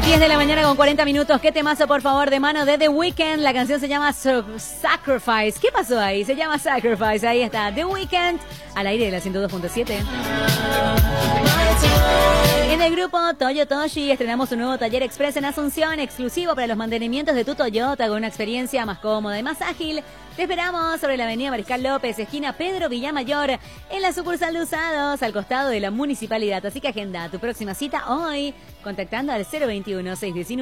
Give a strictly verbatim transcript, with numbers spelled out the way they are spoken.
diez de la mañana con cuarenta minutos. ¿Qué temazo, por favor, de mano de The Weeknd? La canción se llama Sacrifice. ¿Qué pasó ahí? Se llama Sacrifice. Ahí está. The Weeknd al aire de la ciento dos punto siete. En el grupo Toyo Toshi estrenamos un nuevo taller express en Asunción, exclusivo para los mantenimientos de tu Toyota, con una experiencia más cómoda y más ágil. Te esperamos sobre la avenida Mariscal López, esquina Pedro Villamayor, en la sucursal de Usados, al costado de la municipalidad. Así que agenda tu próxima cita hoy, contactando al cero veintiuno, seiscientos diecinueve.